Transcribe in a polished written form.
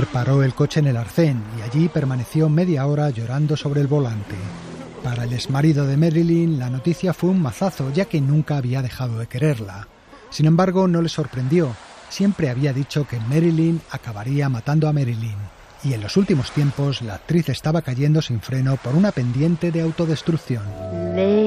Cooper paró el coche en el arcén y allí permaneció media hora llorando sobre el volante. Para el exmarido de Marilyn, la noticia fue un mazazo, ya que nunca había dejado de quererla. Sin embargo, no le sorprendió. Siempre había dicho que Marilyn acabaría matando a Marilyn. Y en los últimos tiempos, la actriz estaba cayendo sin freno por una pendiente de autodestrucción.